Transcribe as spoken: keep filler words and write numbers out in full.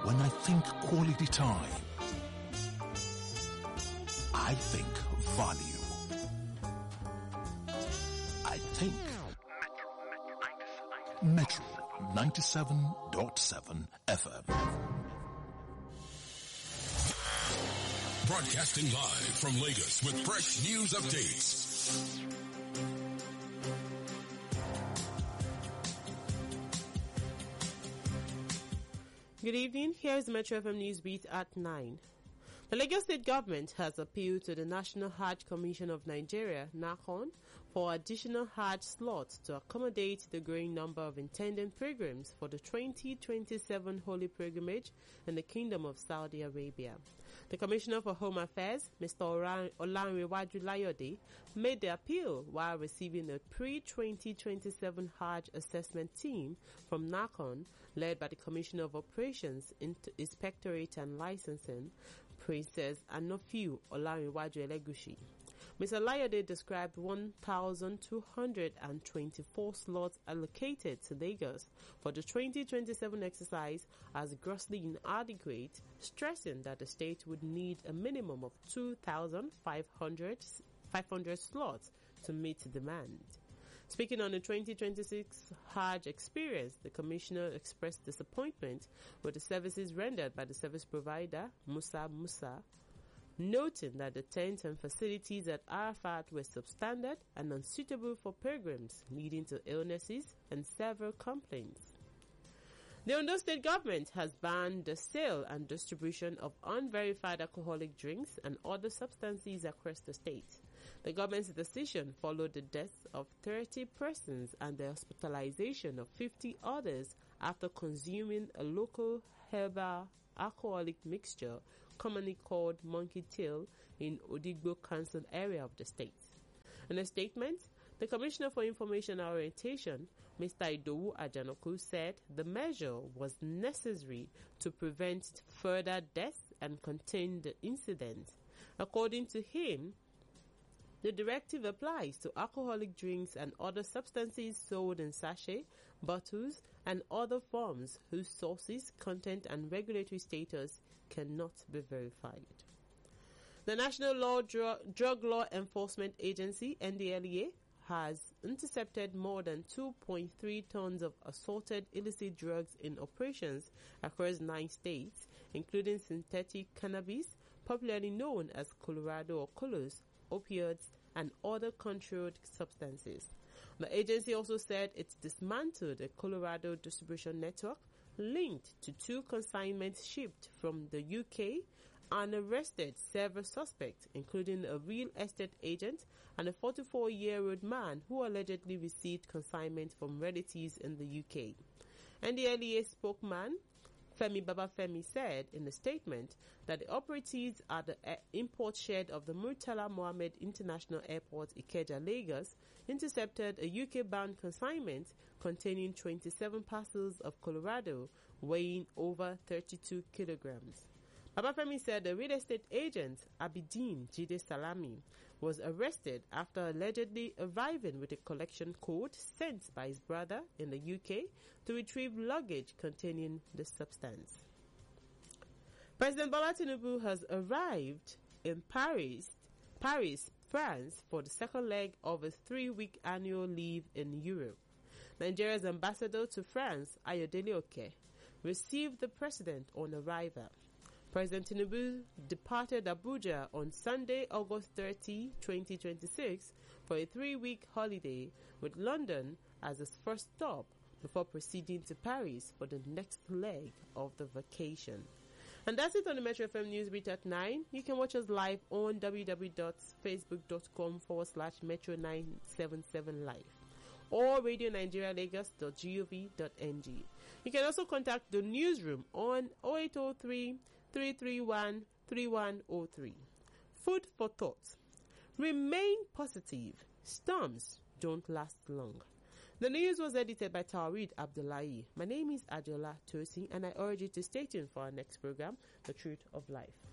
When I think quality time, I think value. I think Metro ninety-seven point seven F M. Broadcasting live from Lagos with fresh news updates. Good evening. Here's the Metro F M News Beat at nine. The Lagos State Government has appealed to the National Hajj Commission of Nigeria, NACON, for additional Hajj slots to accommodate the growing number of intended pilgrims for the twenty twenty-seven Holy Pilgrimage in the Kingdom of Saudi Arabia. The Commissioner for Home Affairs, Mister Olanrewaju Layode, made the appeal while receiving a pre-twenty twenty-seven Hajj assessment team from NACON, led by the Commissioner of Operations, Inspectorate and Licensing, Princess Anofiu Olanrewaju Elegushi. Mister Layode described one thousand two hundred twenty-four slots allocated to Lagos for the twenty twenty-seven exercise as grossly inadequate, stressing that the state would need a minimum of two thousand five hundred slots to meet demand. Speaking on the twenty twenty-six Hajj experience, the Commissioner expressed disappointment with the services rendered by the service provider, Musa Musa, noting that the tents and facilities at Arafat were substandard and unsuitable for pilgrims, leading to illnesses and several complaints. The Ondo State Government has banned the sale and distribution of unverified alcoholic drinks and other substances across the state. The government's decision followed the deaths of thirty persons and the hospitalization of fifty others after consuming a local herbal alcoholic mixture commonly called monkey tail in Odigbo Council area of the state. In a statement, the Commissioner for Information and Orientation, Mister Idowu Ajanoku, said the measure was necessary to prevent further deaths and contain the incident. According to him, the directive applies to alcoholic drinks and other substances sold in sachet, bottles, and other forms whose sources, content, and regulatory status cannot be verified. The National Law Dr- Drug Law Enforcement Agency, N D L E A, has intercepted more than two point three tons of assorted illicit drugs in operations across nine states, including synthetic cannabis, popularly known as Colorado or Colos, opioids, and other controlled substances. The agency also said it dismantled a Colorado distribution network linked to two consignments shipped from the U K and arrested several suspects, including a real estate agent and a forty-four-year-old man who allegedly received consignment from relatives in the U K. N D L E A spokesman Femi Babafemi said in a statement that the operatives at the import shed of the Murtala Mohammed International Airport, Ikeja, Lagos, intercepted a U K-bound consignment containing twenty-seven parcels of Colorado weighing over thirty-two kilograms. Babafemi said the real estate agent, Abidin Jide Salami, was arrested after allegedly arriving with a collection code sent by his brother in the U K to retrieve luggage containing the substance. President Bola Tinubu has arrived in Paris, Paris, France for the second leg of a three-week annual leave in Europe. Nigeria's ambassador to France, Ayodele Oke, received the president on arrival. President Tinubu departed Abuja on Sunday, August thirtieth, twenty twenty-six for a three-week holiday, with London as his first stop before proceeding to Paris for the next leg of the vacation. And that's it on the Metro F M News Beat at nine. You can watch us live on www.facebook.com forward slash Metro nine seven seven live or radio nigeria lagos dot gov dot ng. You can also contact the newsroom on oh eight oh three, three three one, three one oh three. Food for thought. Remain positive. Storms don't last long. The news was edited by Taweed Abdullahi. My name is Ajola Tosi, and I urge you to stay tuned for our next program, The Truth of Life.